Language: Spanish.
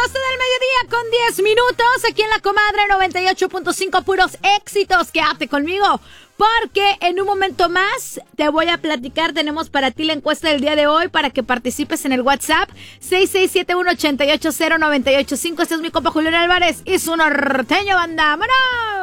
del mediodía con 10 minutos, aquí en La Comadre 98.5, puros éxitos. Quédate conmigo, porque en un momento más te voy a platicar. Tenemos para ti la encuesta del día de hoy para que participes en el WhatsApp 6671-880-985. Este es mi compa Julián Álvarez y su norteño banda. ¡Vámonos!